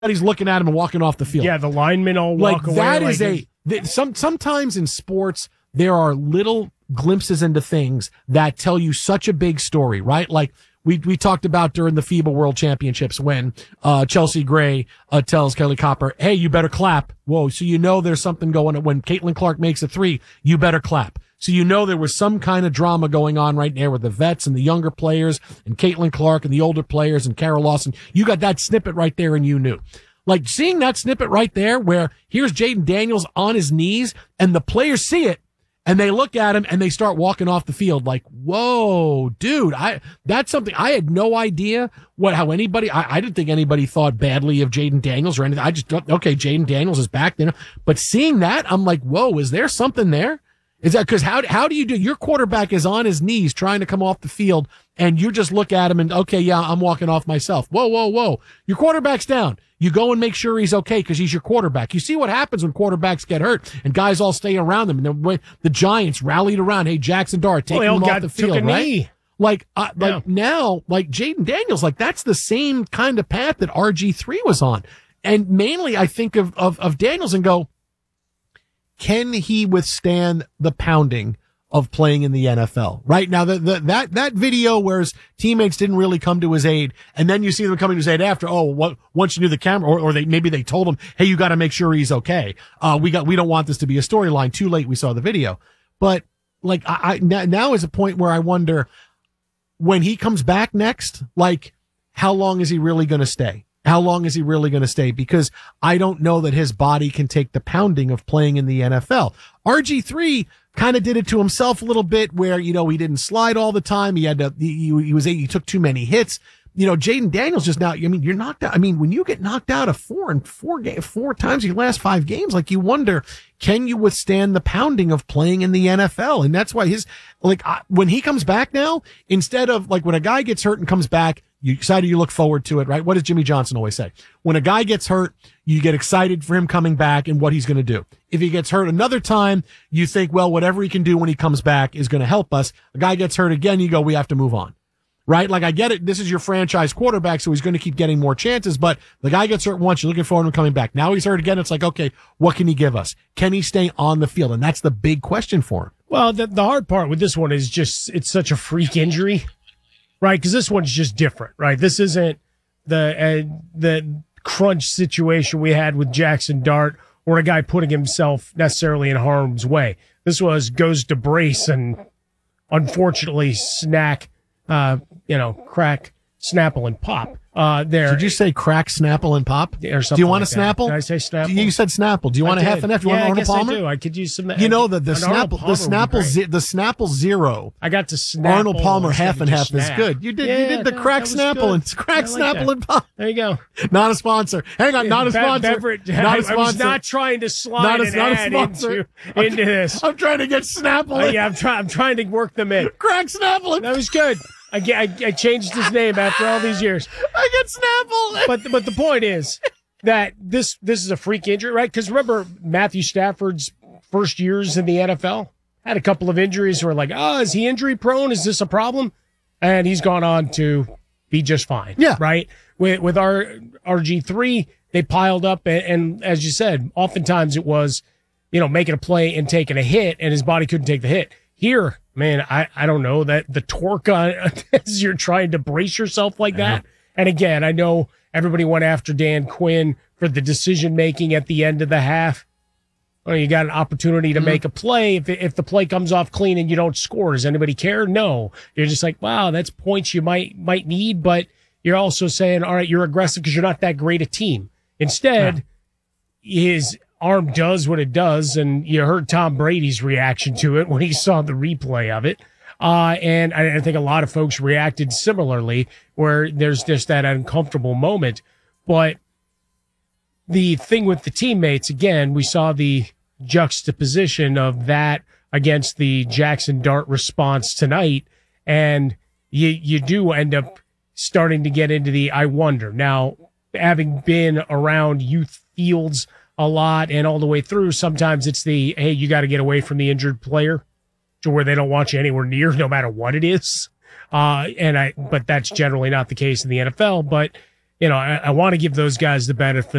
He's looking at him and walking off the field. Yeah, the linemen all walk away. That is sometimes in sports, there are little glimpses into things that tell you such a big story, right? Like we talked about during the FIBA World Championships when Chelsea Gray tells Kelly Copper, hey, you better clap. Whoa, so you know there's something going on. When Caitlin Clark makes a three, you better clap. So you know there was some kind of drama going on right there with the vets and the younger players and Caitlin Clark and the older players and Carol Lawson. You got that snippet right there and you knew. Like seeing that snippet right there where here's Jaden Daniels on his knees and the players see it and they look at him and they start walking off the field like, whoa, dude, that's something I had no idea how anybody, I didn't think anybody thought badly of Jaden Daniels or anything. I just thought, okay, Jaden Daniels is back there. But seeing that, I'm like, whoa, is there something there? Is that because how do you do? Your quarterback is on his knees trying to come off the field and you just look at him and, okay, yeah, I'm walking off myself. Whoa, whoa, whoa. Your quarterback's down. You go and make sure he's okay because he's your quarterback. You see what happens when quarterbacks get hurt and guys all stay around them. And the Giants rallied around. Hey, Jackson Dart, taking him off the field, right? Now, Jaden Daniels, that's the same kind of path that RG3 was on. And mainly I think of Daniels and go, can he withstand the pounding of playing in the NFL? Right now, that video where his teammates didn't really come to his aid, and then you see them coming to his aid after. Once you knew the camera, or maybe they told him, "Hey, you got to make sure he's okay." We don't want this to be a storyline. Too late, we saw the video. But now is a point where I wonder when he comes back next, how long is he really going to stay? How long is he really going to stay? Because I don't know that his body can take the pounding of playing in the NFL. RG3 kind of did it to himself a little bit where, he didn't slide all the time. He took too many hits. Jaden Daniels just now, you're knocked out. When you get knocked out of four times in your last 5 games, you wonder, can you withstand the pounding of playing in the NFL? And that's why when he comes back now, instead of when a guy gets hurt and comes back, you excited, you look forward to it, right? What does Jimmy Johnson always say? When a guy gets hurt, you get excited for him coming back and what he's going to do. If he gets hurt another time, you think, well, whatever he can do when he comes back is going to help us. A guy gets hurt again, you go, we have to move on. Right? I get it. This is your franchise quarterback, so he's going to keep getting more chances, but the guy gets hurt once, you're looking forward to him coming back. Now he's hurt again. It's okay, what can he give us? Can he stay on the field? And that's the big question for him. Well, the hard part with this one is just, it's such a freak injury. Right, because this one's just different, right? This isn't the crunch situation we had with Jackson Dart or a guy putting himself necessarily in harm's way. This goes to brace and unfortunately crack, Snapple and pop. There. Did you say crack, Snapple, and pop? Or something. Do you want a Snapple? Snapple? Did I say Snapple? You said Snapple. Do you want a half and half? Do you want Arnold Palmer? I do. I could use some. The Snapple Zero. I got to Snapple. Arnold Palmer half and half is good. You did the crack Snapple and crack Snapple and pop. There you go. Not a sponsor. Hang on, not a sponsor. I was not trying to slide an ad into this. I'm trying to get Snapple. Yeah, I'm trying to work them in. Crack Snapple. That was good. I changed his name after all these years. I get Snapple. But the point is that this is a freak injury, right? Because remember Matthew Stafford's first years in the NFL had a couple of injuries where is he injury prone? Is this a problem? And he's gone on to be just fine. Yeah. Right. With our RG3, they piled up and as you said, oftentimes it was, making a play and taking a hit and his body couldn't take the hit. Here, man, I don't know that the torque on as you're trying to brace yourself like that. And again, I know everybody went after Dan Quinn for the decision making at the end of the half. Well, you got an opportunity to make a play. If the play comes off clean and you don't score, does anybody care? No. You're just wow, that's points you might need, but you're also saying, all right, you're aggressive because you're not that great a team. Instead, his arm does what it does, and you heard Tom Brady's reaction to it when he saw the replay of it. And I think a lot of folks reacted similarly, where there's just that uncomfortable moment. But the thing with the teammates, again, we saw the juxtaposition of that against the Jackson Dart response tonight, and you do end up starting to get into the I wonder. Now, having been around youth fields a lot and all the way through, sometimes it's the, hey, you got to get away from the injured player to where they don't want you anywhere near, no matter what it is. But that's generally not the case in the NFL. But I want to give those guys the benefit